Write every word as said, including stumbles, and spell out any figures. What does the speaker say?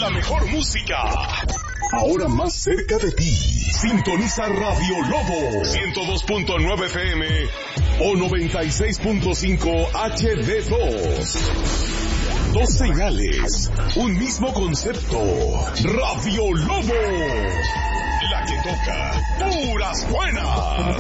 la mejor música. Ahora más cerca de ti. Sintoniza Radio Lobo ciento dos punto nueve F M o noventa y seis punto cinco H D dos. Dos señales, un mismo concepto. Radio Lobo, la que toca puras buenas.